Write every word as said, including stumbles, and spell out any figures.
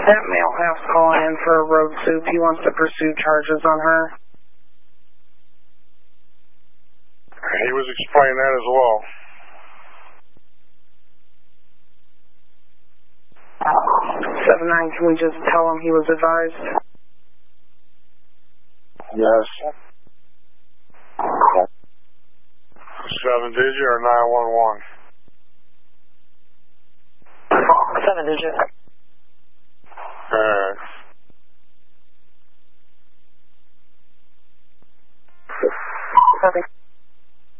That male house calling in for a road soup. He wants to pursue charges on her. He was explaining that as well. seven nine, can we just tell him he was advised? Yes. Seven digit or nine one one? Seven digit.